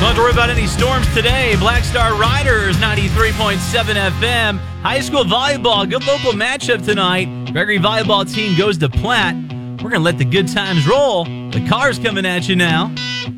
Don't worry about any storms today. Black Star Riders, 93.7 FM. High school volleyball, good local matchup tonight. Gregory volleyball team goes to Platt. We're going to let the good times roll. The car's coming at you now.